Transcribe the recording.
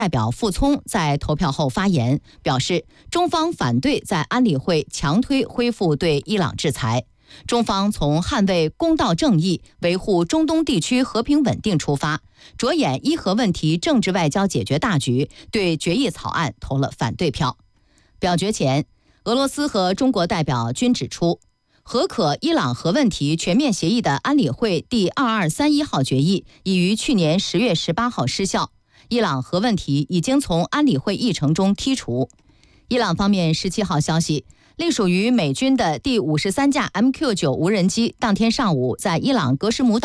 代表傅聪在投票后发言，表示中方反对在安理会强推恢复对伊朗制裁。中方从捍卫公道正义、维护中东地区和平稳定出发，着眼伊核问题政治外交解决大局，对决议草案投了反对票。表决前，俄罗斯和中国代表均指出，核可伊朗核问题全面协议的安理会第2231号决议已于去年10月18号失效，伊朗核问题已经从安理会议程中剔除。伊朗方面17号消息，隶属于美军的第53架 MQ-9 无人机当天上午在伊朗格什姆岛